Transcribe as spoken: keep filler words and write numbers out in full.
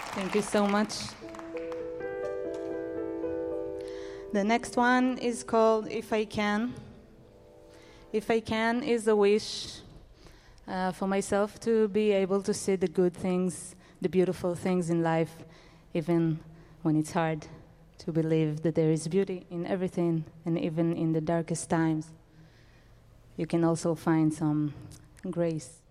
Thank you so much. The next one is called If I Can. If I Can is a wish uh, for myself to be able to see the good things, the beautiful things in life, even when it's hard to believe that there is beauty in everything, and even in the darkest times, you can also find some grace.